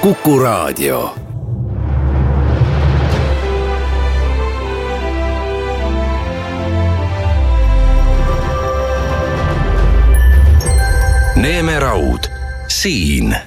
Kuku Raadio. Neeme Raud, siin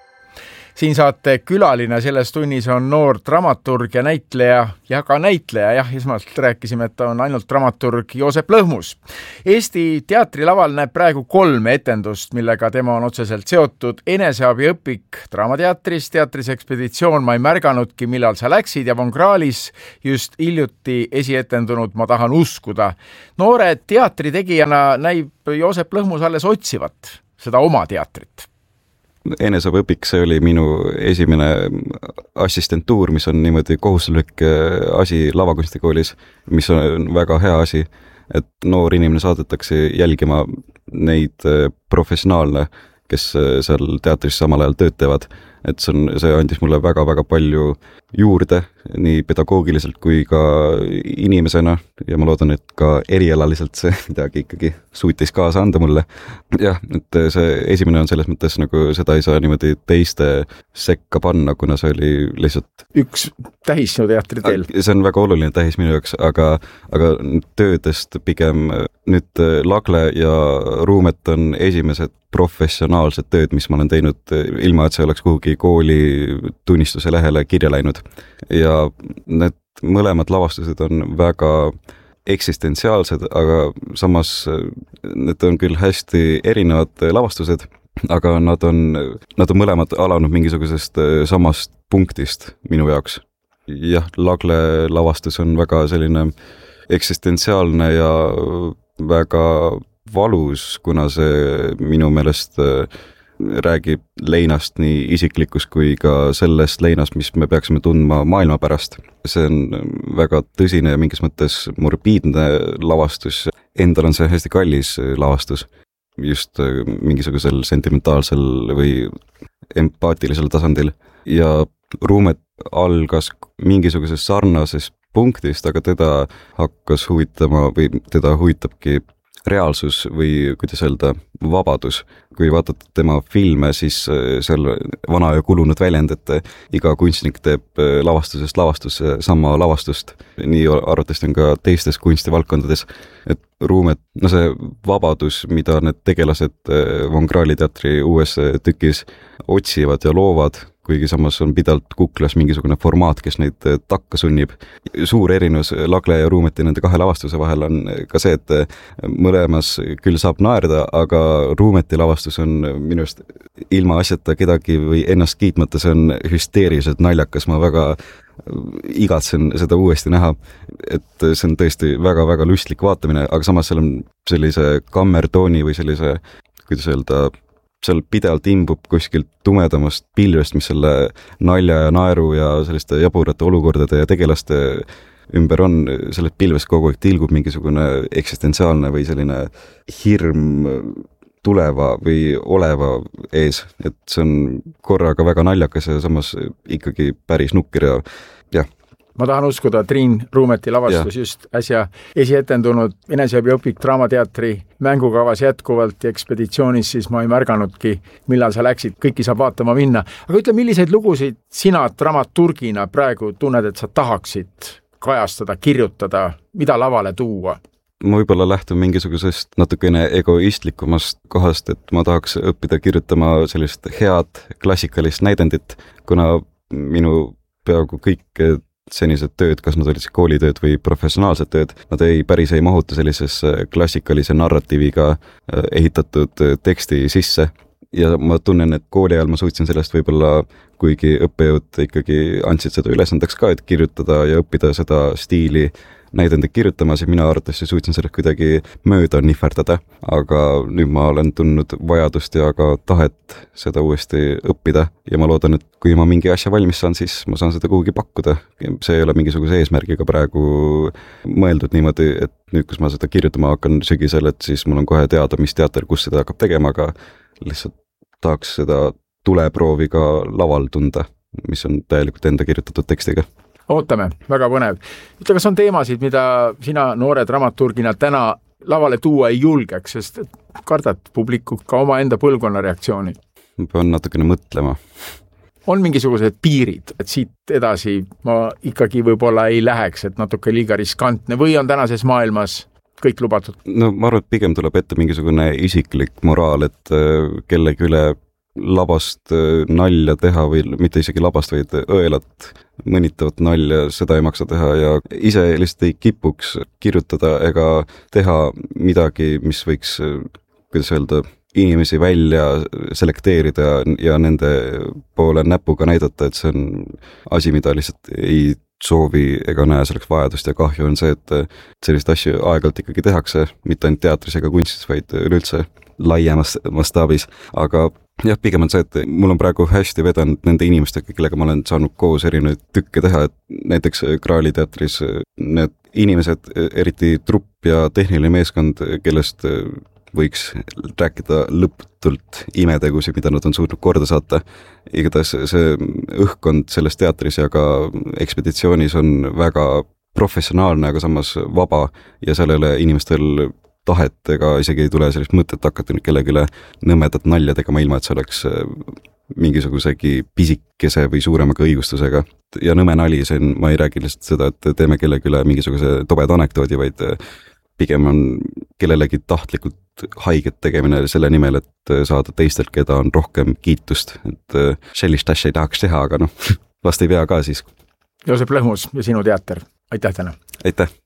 saate külaline selles tunnis on noor dramaturg ja näitleja ja ka näitleja. Jah, esmalt rääkisime, et ta on ainult dramaturg Joosep Lõhmus. Eesti teatrilaval näeb praegu 3 etendust, millega tema on otseselt seotud. Eneseabiõpik Draamateatris, teatris Ekspeditsioon Ma ei märganudki, millal sa läksid ja Von Krahlis just hiljuti esietendunud Ma tahan uskuda. Noore teatritegijana näib Joosep Lõhmus alles otsivat seda oma teatrit. Eneseabiõpik, see oli minu esimene assistentuur, mis on niimoodi kohustuslik asi lavakunstikoolis, mis on väga hea asi, et noor inimene saadetakse jälgima neid professionaalne, kes seal teatris samal ajal tööd teevad. Et see andis mulle väga-väga palju juurde, nii pedagoogiliselt kui ka inimesena ja ma loodan, et ka erialaliselt see midagi ikkagi suutis kaasa anda mulle. Jah, et see esimene on selles mõttes, nagu seda ei saa niimoodi teiste sekka panna, kuna see oli lihtsalt üks tähis sinu teatri teel. See on väga oluline tähis minu jaoks, aga töödest pigem nüüd Lagle ja Ruumet on esimesed professionaalsed tööd, mis ma olen teinud ilma, et see oleks kuhugi kooli tunnistuse lehele kirja läinud. Ja need mõlemad lavastused on väga eksistentsiaalsed, aga samas need on küll hästi erinevad lavastused, aga nad on mõlemad alanud mingisugusest samast punktist minu jaoks. Jah, Lagle lavastus on väga selline eksistentsiaalne ja väga valus, kuna see minu meelest räägib leinast nii isiklikus kui ka sellest leinast, mis me peaksime tundma maailma pärast. See on väga tõsine ja mingis mõttes morbiidne lavastus. Endal on see hästi kallis lavastus, just mingisugusel sentimentaalsel või empaatilisel tasandil. Ja Ruumet algas mingisugusest sarnasest punktist, aga teda hakkas huvitama või teda huvitabki reaalsus või kuidas öelda, vabadus. Kui vaatad tema filme, siis seal vana ja kulunud väljend, et iga kunstnik teeb lavastusest sama lavastust. Nii arvatavasti on ka teistes kunstivaldkondades, et Ruumet, see vabadus, mida need tegelased Von Krahli teatri uues tükis otsivad ja loovad, kuigi samas on pidalt kuklas mingisugune formaat, kes neid takka sunnib. Suur erinevus Lagle ja Ruumeti nende 2 lavastuse vahel on ka see, et mõlemas küll saab naerda, aga Ruumeti lavastus on minust ilma asjata kedagi või ennast kiitmata, see on hüsteeriliselt naljakas, ma väga igatsen seda uuesti näha, et see on tõesti väga-väga lustlik vaatamine, aga samas seal on sellise kammertooni või sellise, kuidas öelda, seal pidevalt imbub kuskilt tumedamast pilvest, mis selle nalja ja naeru ja selliste jaburate olukordade ja tegelaste ümber on, sellest pilvest kogu aeg tilgub mingisugune eksistentsiaalne või selline hirm tuleva või oleva ees, et see on korraga väga naljakas ja samas ikkagi päris nukker ja jah. Ma tahan uskuda, Triin Ruumeti lavastus just äsja esietendunud Eneseabiõpik Draamateatri mängukavas jätkuvalt ja Ekspeditsioonis, siis ma ei märganudki, millal sa läksid, kõiki saab vaatama minna. Aga ütle, milliseid lugusid sina dramaturgina praegu tunned, et sa tahaksid kajastada, kirjutada, mida lavale tuua? Ma võib-olla lähtun mingisugusest natukene egoistlikumast kohast, et ma tahaks õppida kirjutama sellist head klassikalist näidendit, kuna minu peaaegu kõik senised tööd, kas nad olid koolitööd või professionaalsed tööd, nad päris ei mahuta sellisesse klassikalise narratiiviga ehitatud teksti sisse. Ja ma tunnen, et kooli ajal ma suutsin sellest võib-olla, kuigi õppejõud ikkagi andsid seda ülesandeks ka, et kirjutada ja õppida seda stiili näidendik kirjutama, siis mina arvatavasti suutsin sellest kuidagi mööda nihverdada, aga nüüd ma olen tundnud vajadust ja ka tahet seda uuesti õppida ja ma loodan, et kui ma mingi asja valmis saan, siis ma saan seda kuhugi pakkuda. See ei ole mingisuguse eesmärgiga praegu mõeldud niimoodi, et nüüd, kus ma seda kirjutama hakkan sügisel, et siis mul on kohe teada, mis teater, kus seda hakkab tegema, aga lihtsalt tahaks seda tuleproovi ka laval tunda, mis on täielikult enda kirjutatud tekstiga. Ootame, väga põnev. Ütle, kas on teemasid, mida sina noore dramaturgina täna lavale tuua ei julgeks, sest kardad publiku ka oma enda põlvkonna reaktsiooni? Ma pean natukene mõtlema. on mingisugused piirid, et siit edasi ma ikkagi võib-olla ei läheks, et natuke liiga riskantne või on tänases maailmas kõik lubatud? No ma arvan, et pigem tuleb ette mingisugune isiklik moraal, et kellegi üle labast nalja teha või mitte isegi labast, vaid õelat mõnitavat nalja, seda ei maksa teha ja ise lihtsalt ei kipuks kirjutada ega teha midagi, mis võiks, kuidas öelda, inimesi välja selekteerida ja nende poole näpuga näidata, et see on asi, mida lihtsalt ei soovi ega näe selleks vajadust ja kahju on see, et sellist asju aeg-ajalt ikkagi tehakse, mitte ainult teatris ega kunstis, vaid üleüldse laiemas mastaabis, aga jah, pigem on see, et mul on praegu hästi vedanud nende inimestega, kellega ma olen saanud koos erinevaid tükke teha, et näiteks Graali teatris need inimesed, eriti trupp ja tehniline meeskond, kellest võiks rääkida lõputult imetegusid, mida nad on suutnud korda saata. Igatahes see õhkkond selles teatris ja ka ekspeditsioonis on väga professionaalne, aga samas vaba ja sellele inimestel tahet ega isegi ei tule sellist mõtet hakata nüüd kellegile nõmedat nalja tegema, ilma et see oleks mingisugusegi pisikese või suuremaga õigustusega. Ja nõme nali, ma ei räägi lihtsalt seda, et teeme kellegile mingisuguse tobeda anekdoodi, vaid pigem on kellelegi tahtlikult haiget tegemine selle nimel, et saada teistelt, keda on rohkem kiitust. Et sellist asja ei tahaks teha, aga vast ei pea ka siis. Joosep Lõhmus ja sinu teater. Aitäh täna! Aitäh!